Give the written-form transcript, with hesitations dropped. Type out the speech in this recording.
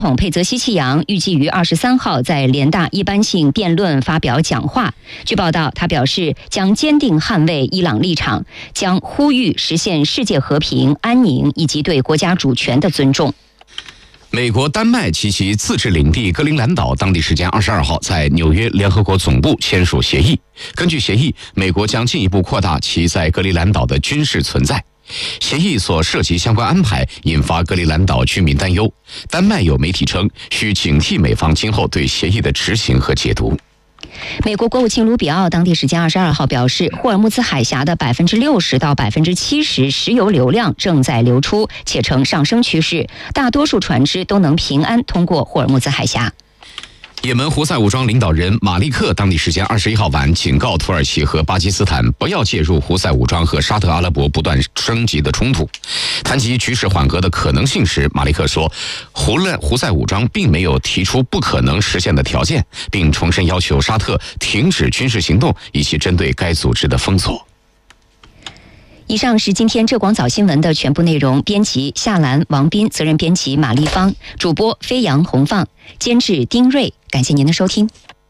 统佩泽西契扬预计于23号在联大一般性辩论发表讲话。据报道，他表示将坚定捍卫伊朗立场，将呼吁实现世界和平、安宁以及对国家主权的尊重。 美国丹麦及其自治领地格陵兰岛当地时间22号在纽约联合国总部签署协议。根据协议，美国将进一步扩大其在格陵兰岛的军事存在。协议所涉及相关安排引发格陵兰岛居民担忧。丹麦有媒体称，需警惕美方今后对协议的执行和解读。 美国国务卿卢比奥当地时间22号表示，霍尔木兹海峡的60%到70%石油流量正在流出，且呈上升趋势，大多数船只都能平安通过霍尔木兹海峡。 也门胡塞武装领导人马利克当地时间21号晚警告土耳其和巴基斯坦不要介入胡塞武装和沙特阿拉伯不断升级的冲突。谈及局势缓和的可能性时，马利克说，胡塞武装并没有提出不可能实现的条件，并重申要求沙特停止军事行动以及针对该组织的封锁。 以上是今天浙广早新闻的全部内容。编辑夏兰、王斌，责任编辑马丽芳，主播飞扬、洪放，监制丁瑞。感谢您的收听。